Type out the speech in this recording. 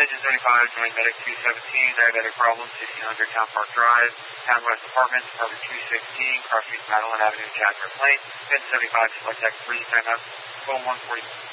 Engine 75, join Medic 217, diabetic problem, 1600 Town Park Drive, Town West Apartments, Apartment 216, Cross Street, Madeline Avenue, Jasper Lane, Engine 75, select X3, time out, 140.